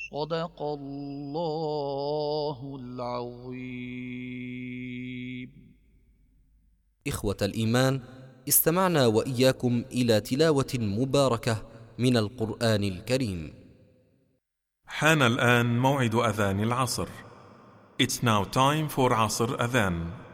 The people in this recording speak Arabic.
صدق الله العظيم. إخوة الإيمان، استمعنا وإياكم إلى تلاوة مباركة من القرآن الكريم. حان الآن موعد أذان العصر. It's now time for Asr Adhan.